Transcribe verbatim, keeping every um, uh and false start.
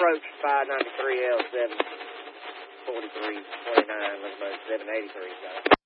approach five ninety-three L seven forty-three twenty-nine, looks like seven eighty-three.